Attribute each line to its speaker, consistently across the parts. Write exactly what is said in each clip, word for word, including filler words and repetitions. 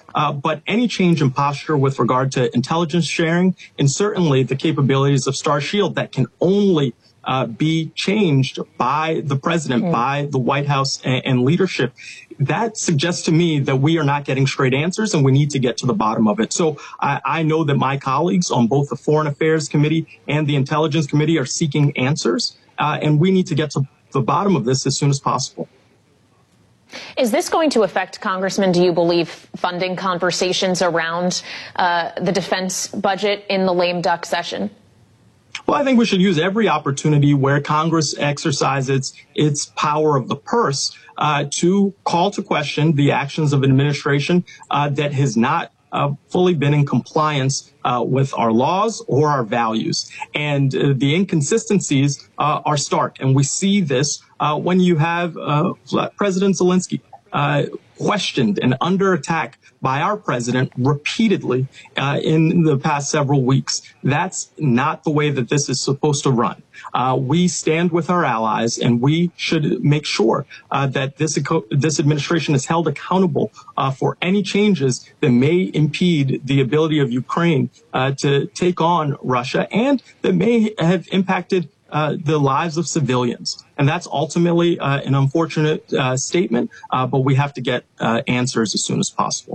Speaker 1: uh, but any change in posture with regard to intelligence sharing and certainly the capabilities of Star Shield that can only uh, be changed by the president, mm-hmm. by the White House and, and leadership, that suggests to me that we are not getting straight answers and we need to get to the bottom of it. So I, I know that my colleagues on both the Foreign Affairs Committee and the Intelligence Committee are seeking answers, uh, and we need to get to the bottom of this as soon as possible.
Speaker 2: Is this going to affect, Congressman, do you believe, funding conversations around uh, the defense budget in the lame duck session?
Speaker 1: Well, I think we should use every opportunity where Congress exercises its power of the purse uh, to call to question the actions of an administration uh, that has not uh, fully been in compliance uh, with our laws or our values. And uh, the inconsistencies uh, are stark. And we see this uh, when you have uh, President Zelensky uh, questioned and under attack by our president repeatedly uh, in the past several weeks. That's not the way that this is supposed to run. Uh, we stand with our allies, and we should make sure uh, that this this administration is held accountable uh, for any changes that may impede the ability of Ukraine uh, to take on Russia and that may have impacted Uh, the lives of civilians. And that's ultimately uh, an unfortunate uh, statement, uh, but we have to get uh, answers as soon as possible.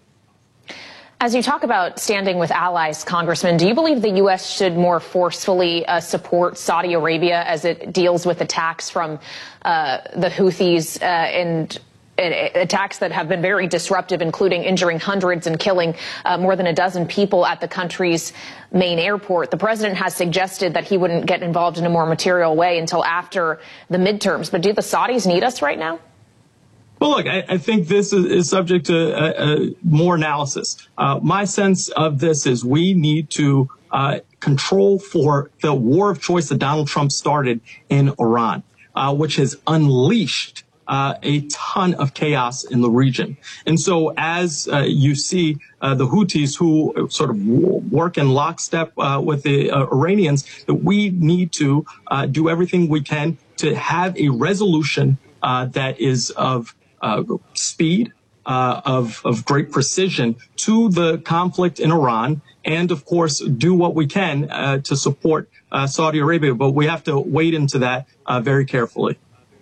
Speaker 2: As you talk about standing with allies, Congressman, do you believe the U S should more forcefully uh, support Saudi Arabia as it deals with attacks from uh, the Houthis uh, and attacks that have been very disruptive, including injuring hundreds and killing uh, more than a dozen people at the country's main airport? The president has suggested that he wouldn't get involved in a more material way until after the midterms. But do the Saudis need us right now?
Speaker 1: Well, look, I, I think this is, is subject to uh, uh, more analysis. Uh, my sense of this is we need to uh, control for the war of choice that Donald Trump started in Iran, uh, which has unleashed Uh, a ton of chaos in the region. And so as uh, you see uh, the Houthis who sort of work in lockstep uh, with the uh, Iranians, that we need to uh, do everything we can to have a resolution uh, that is of uh, speed, uh, of, of great precision to the conflict in Iran, and of course do what we can uh, to support uh, Saudi Arabia. But we have to wade into that uh, very carefully.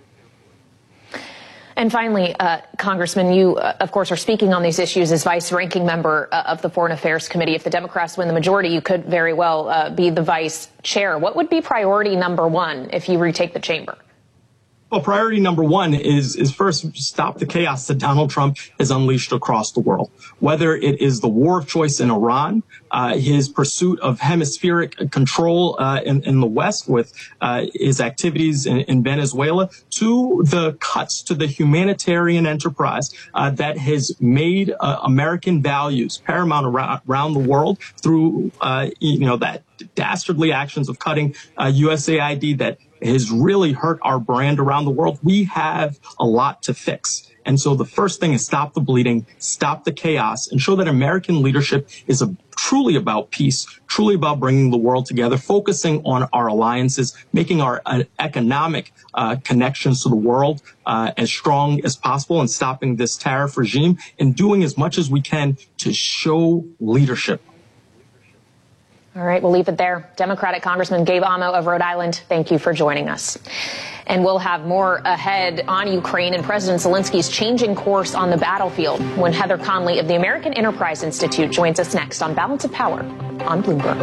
Speaker 2: And finally, uh, Congressman, you, uh, of course, are speaking on these issues as vice-ranking member uh, of the Foreign Affairs Committee. If the Democrats win the majority, you could very well uh, be the vice chair. What would be priority number one if you retake the chamber?
Speaker 1: Well, priority number one is, is first stop the chaos that Donald Trump has unleashed across the world. Whether it is the war of choice in Iran, uh, his pursuit of hemispheric control uh, in, in the West with uh, his activities in, in Venezuela, to the cuts to the humanitarian enterprise uh, that has made uh, American values paramount around, around the world through, uh, you know, that dastardly actions of cutting uh, U S A I D that has really hurt our brand around the world. We have a lot to fix. And so the first thing is stop the bleeding, stop the chaos, and show that American leadership is a, truly about peace, truly about bringing the world together, focusing on our alliances, making our uh, economic uh, connections to the world uh, as strong as possible, and stopping this tariff regime, and doing as much as we can to show leadership.
Speaker 2: All right, we'll leave it there. Democratic Congressman Gabe Amo of Rhode Island, thank you for joining us. And we'll have more ahead on Ukraine and President Zelensky's changing course on the battlefield when Heather Conley of the American Enterprise Institute joins us next on Balance of Power on Bloomberg.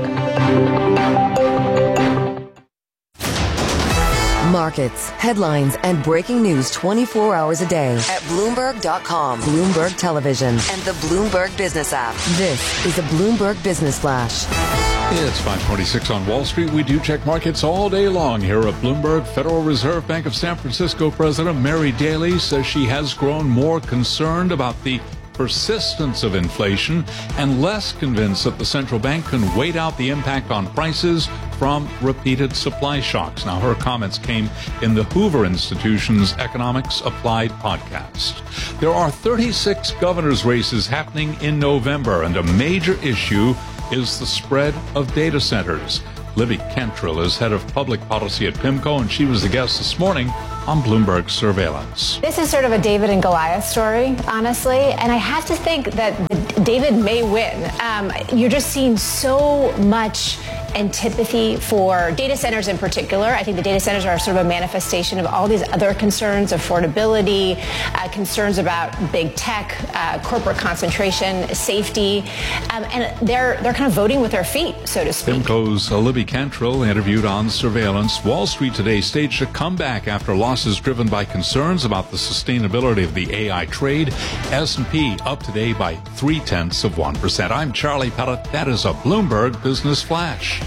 Speaker 3: Markets, headlines, and breaking news twenty-four hours a day at Bloomberg dot com, Bloomberg Television, and the Bloomberg Business app. This is a Bloomberg Business Flash.
Speaker 4: It's five twenty-six on Wall Street. We do check markets all day long here at Bloomberg. Federal Reserve Bank of San Francisco President Mary Daly says she has grown more concerned about the persistence of inflation and less convinced that the central bank can wait out the impact on prices from repeated supply shocks. Now, her comments came in the Hoover Institution's Economics Applied podcast. There are thirty-six governor's races happening in November, and a major issue is the spread of data centers. Libby Cantrell is head of public policy at PIMCO, and she was the guest this morning on Bloomberg Surveillance.
Speaker 5: This is sort of a David and Goliath story, honestly, and I have to think that David may win. Um, you're just seeing so much antipathy for data centers in particular. I think the data centers are sort of a manifestation of all these other concerns, affordability, uh, concerns about big tech, uh, corporate concentration, safety, um, and they're they're kind of voting with their feet, so to speak.
Speaker 4: PIMCO's Libby Cantrell interviewed on Surveillance. Wall Street today staged a comeback after losses driven by concerns about the sustainability of the A I trade. S and P up today by three tenths of one percent. I'm Charlie Pellet. That is a Bloomberg Business Flash.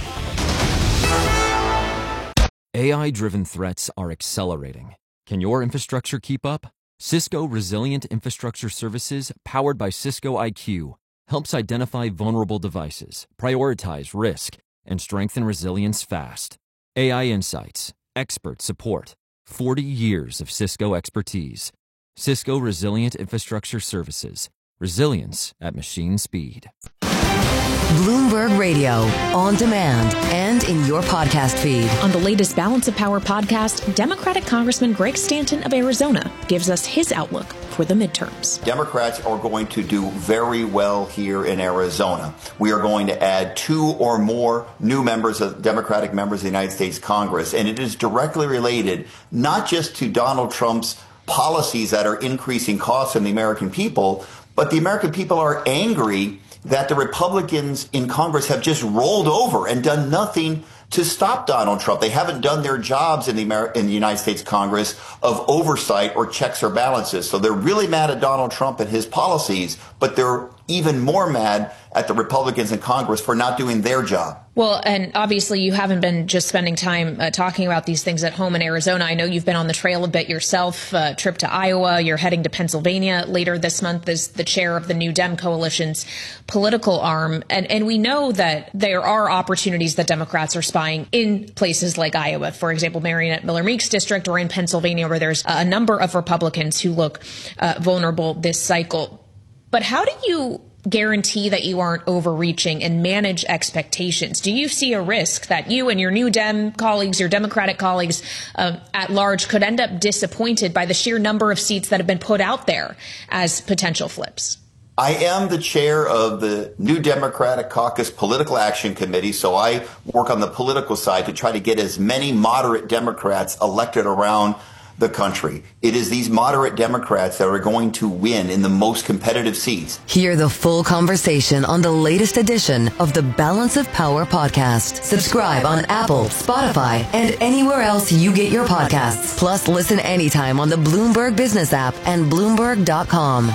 Speaker 6: A I-driven threats are accelerating. Can your infrastructure keep up? Cisco Resilient Infrastructure Services, powered by Cisco I Q, helps identify vulnerable devices, prioritize risk, and strengthen resilience fast. A I insights, expert support, forty years of Cisco expertise. Cisco Resilient Infrastructure Services, resilience at machine speed.
Speaker 3: Bloomberg Radio, on demand and in your podcast feed.
Speaker 7: On the latest Balance of Power podcast, Democratic Congressman Greg Stanton of Arizona gives us his outlook for the midterms.
Speaker 8: Democrats are going to do very well here in Arizona. We are going to add two or more new members of Democratic members of the United States Congress, and it is directly related not just to Donald Trump's policies that are increasing costs on the American people, but the American people are angry that the Republicans in Congress have just rolled over and done nothing to stop Donald Trump. They haven't done their jobs in the Amer- in the United States Congress of oversight or checks or balances. So they're really mad at Donald Trump and his policies, but they're even more mad at the Republicans in Congress for not doing their job.
Speaker 2: Well, and obviously you haven't been just spending time uh, talking about these things at home in Arizona. I know you've been on the trail a bit yourself, uh, trip to Iowa. You're heading to Pennsylvania later this month as the chair of the New Dem Coalition's political arm. And, and we know that there are opportunities that Democrats are spying in places like Iowa, for example, Marionette Miller Meeks district, or in Pennsylvania, where there's a number of Republicans who look uh, vulnerable this cycle. But how do you guarantee that you aren't overreaching and manage expectations? Do you see a risk that you and your New Dem colleagues, your Democratic colleagues uh, at large, could end up disappointed by the sheer number of seats that have been put out there as potential flips?
Speaker 8: I am the chair of the New Democratic Caucus Political Action Committee, so I work on the political side to try to get as many moderate Democrats elected around the country. It is these moderate Democrats that are going to win in the most competitive seats.
Speaker 3: Hear the full conversation on the latest edition of the Balance of Power podcast. Subscribe on Apple, Spotify, and anywhere else you get your podcasts. Plus, listen anytime on the Bloomberg Business app and Bloomberg dot com.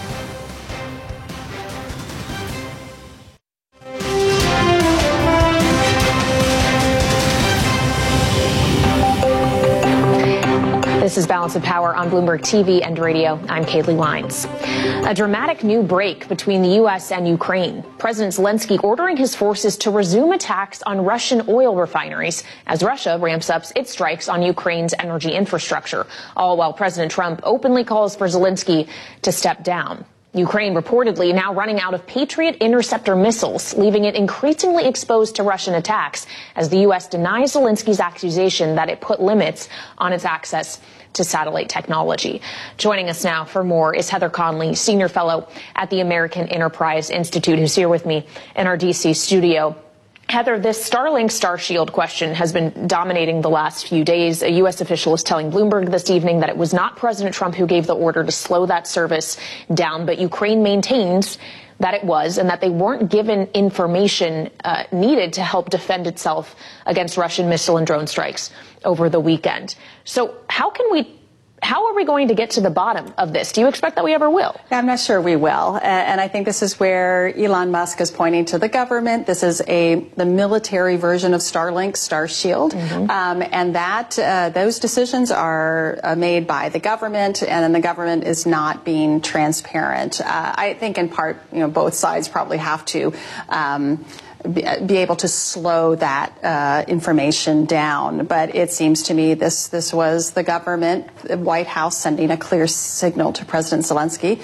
Speaker 2: This is Balance of Power on Bloomberg T V and radio. I'm Kaylee Wines. A dramatic new break between the U S and Ukraine. President Zelensky ordering his forces to resume attacks on Russian oil refineries as Russia ramps up its strikes on Ukraine's energy infrastructure, all while President Trump openly calls for Zelensky to step down. Ukraine reportedly now running out of Patriot interceptor missiles, leaving it increasingly exposed to Russian attacks as the U S denies Zelensky's accusation that it put limits on its access to satellite technology. Joining us now for more is Heather Conley, senior fellow at the American Enterprise Institute, who's here with me in our D C studio. Heather, this Starlink Starshield question has been dominating the last few days. A U S official is telling Bloomberg this evening that it was not President Trump who gave the order to slow that service down, but Ukraine maintains that it was and that they weren't given information uh, needed to help defend itself against Russian missile and drone strikes over the weekend. So how can we How are we going to get to the bottom of this? Do you expect that we ever will?
Speaker 9: I'm not sure we will. And I think this is where Elon Musk is pointing to the government. This is a the military version of Starlink, Starshield. Mm-hmm. Um, and that uh, those decisions are uh, made by the government, and then the government is not being transparent. Uh, I think in part, you know, both sides probably have to um, be able to slow that uh, information down. But it seems to me this this was the government, the White House, sending a clear signal to President Zelensky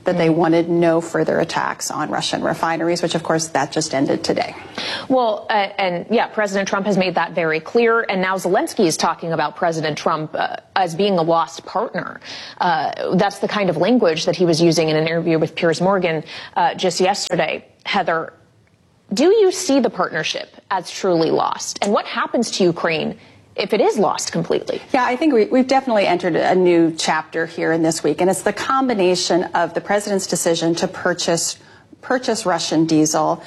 Speaker 9: that they wanted no further attacks on Russian refineries, which, of course, that just ended today.
Speaker 2: Well, uh, and yeah, President Trump has made that very clear. And now Zelensky is talking about President Trump uh, as being a lost partner. Uh, that's the kind of language that he was using in an interview with Piers Morgan uh, just yesterday. Heather, do you see the partnership as truly lost? And what happens to Ukraine if it is lost completely?
Speaker 9: Yeah, I think we, we've definitely entered a new chapter here in this week, and it's the combination of the president's decision to purchase purchase Russian diesel,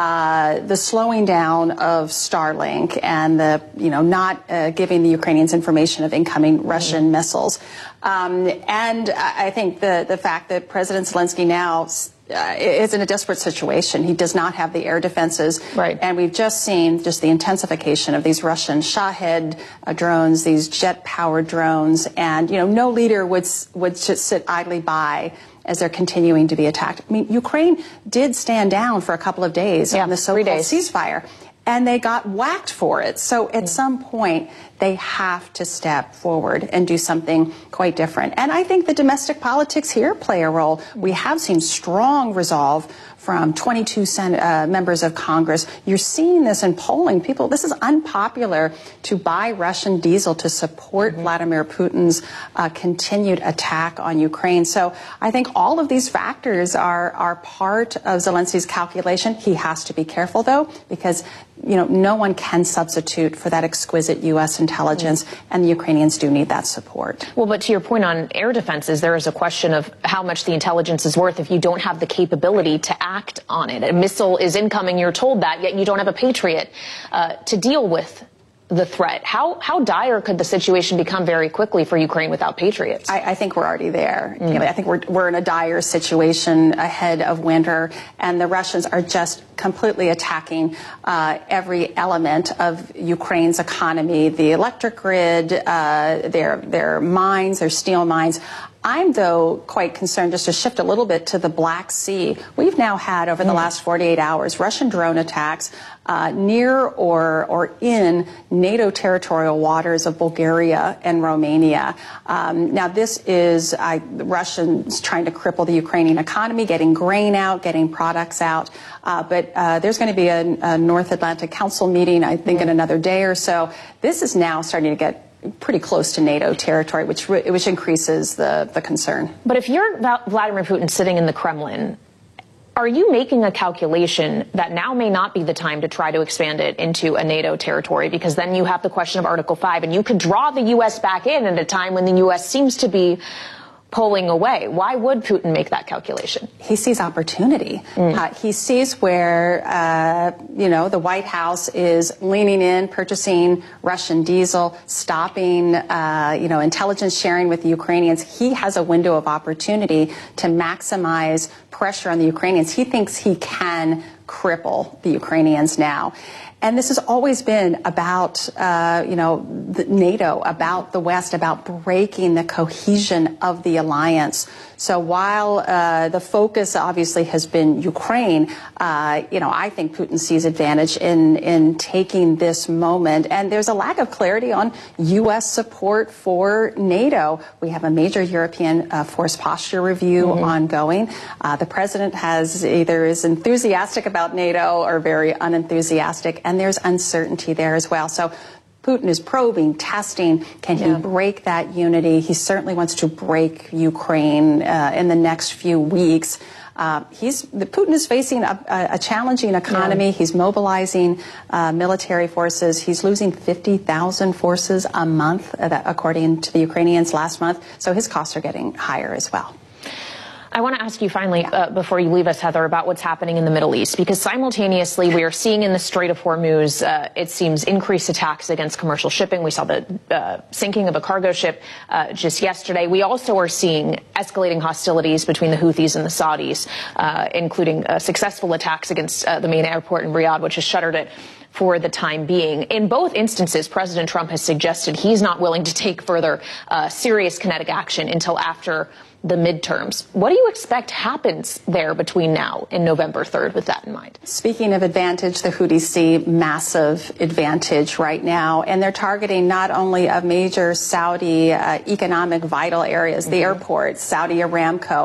Speaker 9: uh, the slowing down of Starlink, and the you know not uh, giving the Ukrainians information of incoming Russian mm-hmm. missiles, um, and I think the the fact that President Zelensky now Uh, is in a desperate situation. He does not have the air defenses.
Speaker 2: Right.
Speaker 9: And we've just seen just the intensification of these Russian Shahed uh, drones, these jet-powered drones. And, you know, no leader would, would just sit idly by as they're continuing to be attacked. I mean, Ukraine did stand down for a couple of days
Speaker 2: yeah,
Speaker 9: on the so-called
Speaker 2: days.
Speaker 9: ceasefire. And they got whacked for it. So at some point, they have to step forward and do something quite different. And I think the domestic politics here play a role. We have seen strong resolve from twenty-two Sen- uh, members of Congress. You're seeing this in polling. People, this is unpopular to buy Russian diesel to support mm-hmm. Vladimir Putin's uh, continued attack on Ukraine. So I think all of these factors are, are part of Zelensky's calculation. He has to be careful, though, because you know, no one can substitute for that exquisite U S intelligence, mm-hmm. and the Ukrainians do need that support.
Speaker 2: Well, but to your point on air defenses, there is a question of how much the intelligence is worth if you don't have the capability to act on it. A missile is incoming, you're told that, yet you don't have a Patriot uh, to deal with the threat. How how dire could the situation become very quickly for Ukraine without Patriots?
Speaker 9: I, I think we're already there. Mm. You know, I think we're we're in a dire situation ahead of winter, and the Russians are just completely attacking uh, every element of Ukraine's economy, the electric grid, uh, their their mines, their steel mines. I'm, though, quite concerned, just to shift a little bit to the Black Sea. We've now had, over the last forty-eight hours, Russian drone attacks uh, near or or in NATO territorial waters of Bulgaria and Romania. Um, now, this is uh, the Russians trying to cripple the Ukrainian economy, getting grain out, getting products out. Uh, but uh, there's going to be a, a North Atlantic Council meeting, I think, in another day or so. This is now starting to get pretty close to NATO territory, which which increases the, the concern.
Speaker 2: But if you're Vladimir Putin sitting in the Kremlin, are you making a calculation that now may not be the time to try to expand it into a NATO territory? Because then you have the question of Article five, and you could draw the U S back in at a time when the U S seems to be pulling away. Why would Putin make that calculation?
Speaker 9: He sees opportunity. Mm. Uh, he sees where, uh, you know, the White House is leaning in, purchasing Russian diesel, stopping, uh, you know, intelligence sharing with the Ukrainians. He has a window of opportunity to maximize pressure on the Ukrainians. He thinks he can cripple the Ukrainians now. And this has always been about, uh, you know, the NATO, about the West, about breaking the cohesion of the alliance. So while uh, the focus obviously has been Ukraine, uh, you know, I think Putin sees advantage in in taking this moment. And there's a lack of clarity on U S support for NATO. We have a major European uh, force posture review mm-hmm. ongoing. Uh, the president has either is enthusiastic about NATO or very unenthusiastic, and there's uncertainty there as well. So Putin is probing, testing. Can yeah. he break that unity? He certainly wants to break Ukraine uh, in the next few weeks. Uh, he's the, Putin is facing a, a challenging economy. Yeah. He's mobilizing uh, military forces. He's losing fifty thousand forces a month, uh, that, according to the Ukrainians last month. So his costs are getting higher as well.
Speaker 2: I want to ask you finally, uh, before you leave us, Heather, about what's happening in the Middle East, because simultaneously we are seeing in the Strait of Hormuz, uh, it seems, increased attacks against commercial shipping. We saw the uh, sinking of a cargo ship uh, just yesterday. We also are seeing escalating hostilities between the Houthis and the Saudis, uh, including uh, successful attacks against uh, the main airport in Riyadh, which has shuttered it for the time being. In both instances, President Trump has suggested he's not willing to take further uh, serious kinetic action until after the midterms. What do you expect happens there between now and November third with that in mind?
Speaker 9: Speaking of advantage, the Houthis see massive advantage right now, and they're targeting not only a major Saudi uh, economic vital areas, the mm-hmm. airports, Saudi Aramco,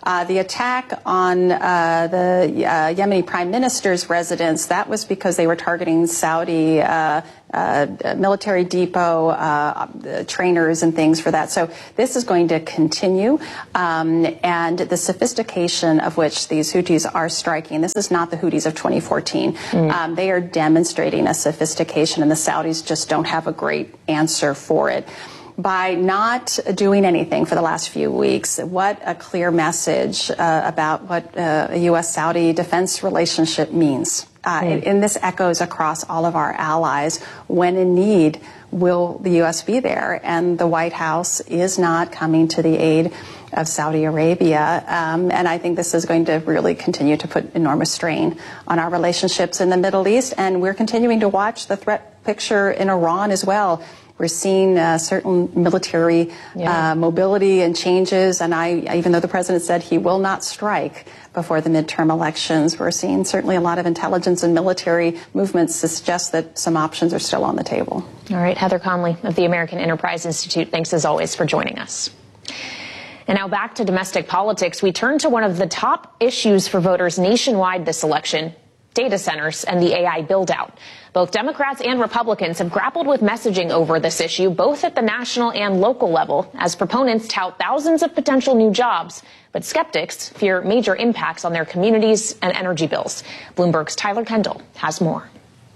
Speaker 9: Uh, the attack on uh, the uh, Yemeni prime minister's residence, that was because they were targeting Saudi uh, uh, military depot, uh, trainers and things for that. So this is going to continue. Um, and the sophistication of which these Houthis are striking, this is not the Houthis of twenty fourteen. Mm. Um, they are demonstrating a sophistication, and the Saudis just don't have a great answer for it. By not doing anything for the last few weeks, what a clear message uh, about what uh, a U S Saudi defense relationship means. Uh, mm. And this echoes across all of our allies. When in need, will the U S be there? And the White House is not coming to the aid of Saudi Arabia. Um, and I think this is going to really continue to put enormous strain on our relationships in the Middle East. And we're continuing to watch the threat picture in Iran as well. We're seeing uh, certain military yeah. uh, mobility and changes. And I, even though the president said he will not strike before the midterm elections, we're seeing certainly a lot of intelligence and military movements to suggest that some options are still on the table.
Speaker 2: All right. Heather Conley of the American Enterprise Institute, thanks as always for joining us. And now back to domestic politics. We turn to one of the top issues for voters nationwide this election, data centers and the A I build-out. Both Democrats and Republicans have grappled with messaging over this issue, both at the national and local level, as proponents tout thousands of potential new jobs, but skeptics fear major impacts on their communities and energy bills. Bloomberg's Tyler Kendall has more.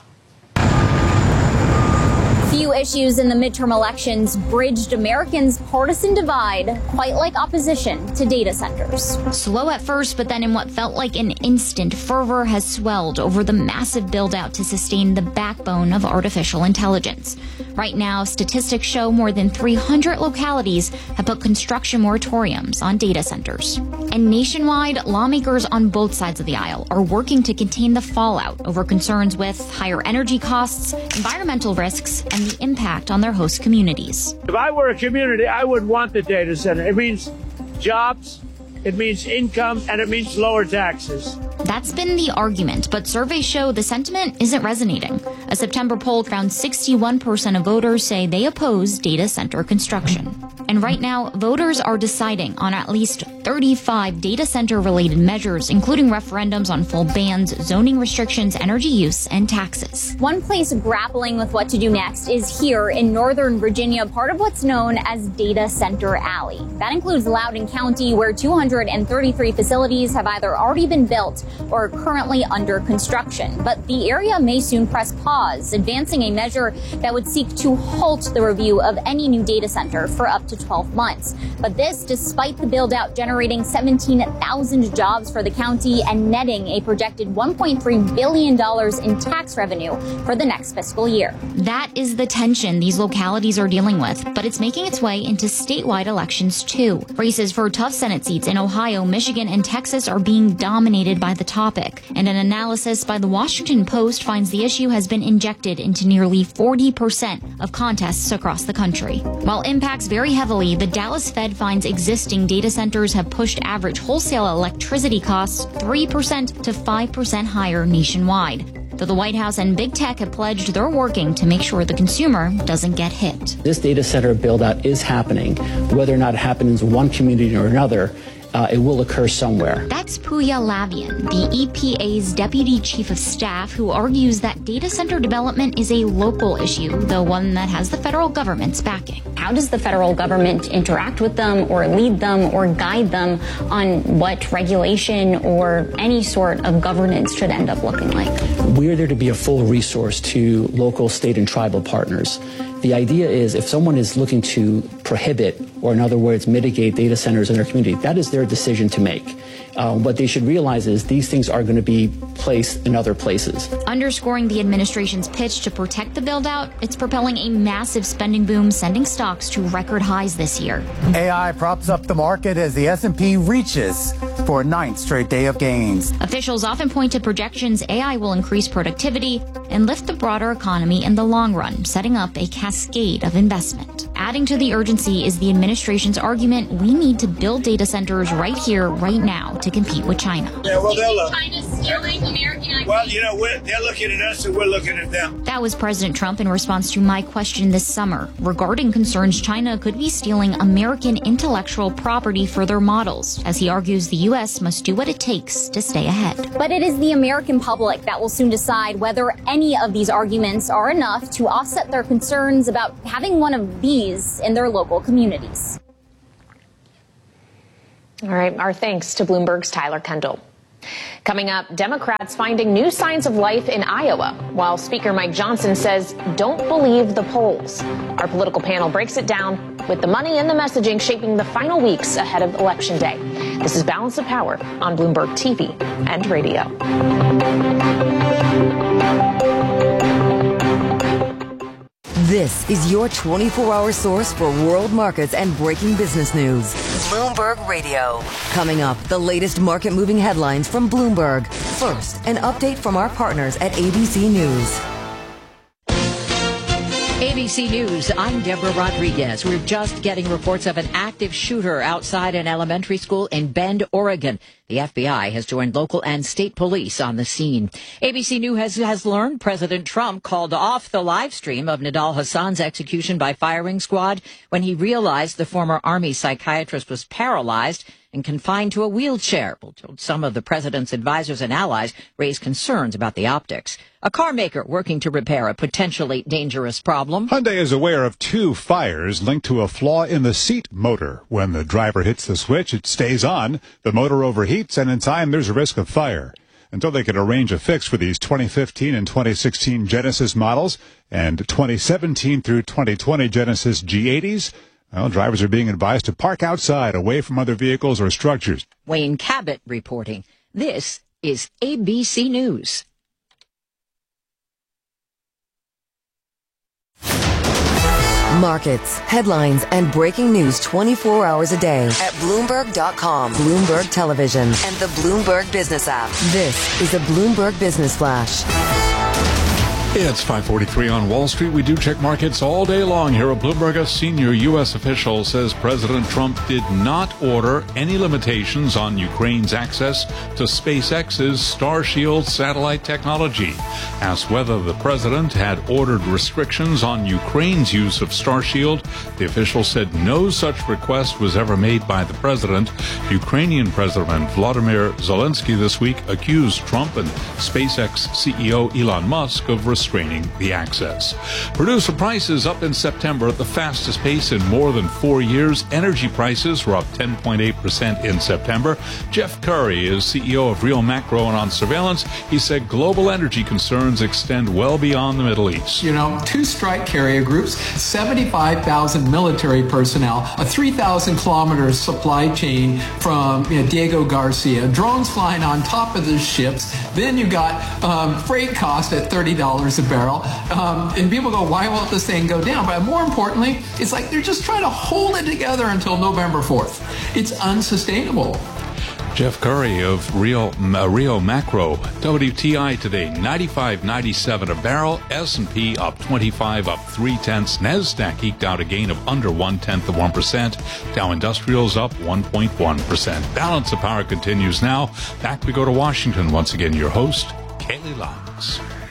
Speaker 10: Few issues in the midterm elections bridged Americans' partisan divide, quite like opposition to data centers.
Speaker 11: Slow at first, but then in what felt like an instant, fervor has swelled over the massive build-out to sustain the backbone of artificial intelligence. Right now, statistics show more than three hundred localities have put construction moratoriums on data centers. And nationwide, lawmakers on both sides of the aisle are working to contain the fallout over concerns with higher energy costs, environmental risks, and the impact on their host communities.
Speaker 12: If I were a community, I would want the data center. It means jobs, it means income, and it means lower taxes.
Speaker 11: That's been the argument, but surveys show the sentiment isn't resonating. A September poll found sixty-one percent of voters say they oppose data center construction. And right now, voters are deciding on at least thirty-five data center-related measures, including referendums on full bans, zoning restrictions, energy use, and taxes.
Speaker 10: One place grappling with what to do next is here in Northern Virginia, part of what's known as Data Center Alley. That includes Loudoun County, where two hundred thirty-three facilities have either already been built or are currently under construction. But the area may soon press pause, advancing a measure that would seek to halt the review of any new data center for up to twelve months. But this, despite the build-out generating seventeen thousand jobs for the county and netting a projected one point three billion dollars in tax revenue for the next fiscal year.
Speaker 11: That is the tension these localities are dealing with, but it's making its way into statewide elections too. Races for tough Senate seats in Ohio, Michigan, and Texas are being dominated by the topic. And an analysis by the Washington Post finds the issue has been injected into nearly forty percent of contests across the country. While impacts vary heavily, the Dallas Fed finds existing data centers have pushed average wholesale electricity costs three percent to five percent higher nationwide. Though the White House and big tech have pledged they're working to make sure the consumer doesn't get hit.
Speaker 13: This data center build-out is happening. Whether or not it happens in one community or another, Uh, it will occur somewhere.
Speaker 11: That's Pooya Lavian, the E P A's Deputy Chief of Staff, who argues that data center development is a local issue, though one that has the federal government's backing.
Speaker 10: How does the federal government interact with them or lead them or guide them on what regulation or any sort of governance should end up looking like?
Speaker 13: We're there to be a full resource to local, state, and tribal partners. The idea is if someone is looking to prohibit, or in other words, mitigate data centers in their community, that is their decision to make. Uh, what they should realize is these things are going to be placed in other places.
Speaker 11: Underscoring the administration's pitch to protect the build-out, it's propelling a massive spending boom, sending stocks to record highs this year.
Speaker 14: A I props up the market as the S and P reaches for a ninth straight day of gains.
Speaker 11: Officials often point to projections A I will increase productivity and lift the broader economy in the long run, setting up a cascade of investment. Adding to the urgency is the administration's argument we need to build data centers right here, right now, to compete with China.
Speaker 12: Yeah, well,
Speaker 10: stealing American ideas?
Speaker 12: Well, you know, we're, they're looking at us and we're looking at them.
Speaker 11: That was President Trump in response to my question this summer regarding concerns China could be stealing American intellectual property for their models, as he argues the U S must do what it takes to stay ahead.
Speaker 10: But it is the American public that will soon decide whether any of these arguments are enough to offset their concerns about having one of these in their local communities.
Speaker 2: All right, our thanks to Bloomberg's Tyler Kendall. Coming up, Democrats finding new signs of life in Iowa, while Speaker Mike Johnson says, don't believe the polls. Our political panel breaks it down with the money and the messaging shaping the final weeks ahead of Election Day. This is Balance of Power on Bloomberg T V and radio.
Speaker 3: This is your twenty-four hour source for world markets and breaking business news. Bloomberg Radio. Coming up, the latest market moving headlines from Bloomberg. First, an update from our partners at A B C News.
Speaker 15: A B C News, I'm Deborah Rodriguez. We're just getting reports of an active shooter outside an elementary school in Bend, Oregon. The F B I has joined local and state police on the scene. A B C News has, has learned President Trump called off the live stream of Nidal Hasan's execution by firing squad when he realized the former Army psychiatrist was paralyzed and confined to a wheelchair. Some of the president's advisors and allies raised concerns about the optics. A car maker working to repair a potentially dangerous problem.
Speaker 16: Hyundai is aware of two fires linked to a flaw in the seat motor. When the driver hits the switch, it stays on. The motor overheats, and in time, there's a risk of fire. Until they can arrange a fix for these twenty fifteen and twenty sixteen Genesis models and twenty seventeen through twenty twenty Genesis G eighties, well, drivers are being advised to park outside, away from other vehicles or structures.
Speaker 15: Wayne Cabot reporting. This is A B C News.
Speaker 3: Markets, headlines, and breaking news twenty-four hours a day at Bloomberg dot com, Bloomberg Television, and the Bloomberg Business app. This is a Bloomberg Business Flash.
Speaker 4: It's five forty-three on Wall Street. We do check markets all day long here at Bloomberg. A senior U S official says President Trump did not order any limitations on Ukraine's access to SpaceX's Starshield satellite technology. Asked whether the president had ordered restrictions on Ukraine's use of Starshield, the official said no such request was ever made by the president. Ukrainian President Vladimir Zelensky this week accused Trump and SpaceX C E O Elon Musk of restricting the access. Producer prices up in September at the fastest pace in more than four years. Energy prices were up ten point eight percent in September. Jeff Curry is C E O of Real Macro and on surveillance. He said global energy concerns extend well beyond the Middle East.
Speaker 17: You know, two strike carrier groups, seventy-five thousand military personnel, a three thousand kilometer supply chain from you know, Diego Garcia, drones flying on top of the ships. Then you got um, freight cost at thirty dollars a barrel. Um, and people go, why won't this thing go down? But more importantly, it's like they're just trying to hold it together until November fourth. It's unsustainable.
Speaker 4: Jeff Curry of Rio, uh, Rio Macro. W T I today, ninety-five ninety-seven a barrel. S and P up twenty-five, up three tenths. NASDAQ eked out a gain of under one tenth of one percent. Dow Industrials up one point one percent. Balance of Power continues now. Back we go to Washington. Once again, your host, Kaylee Locks.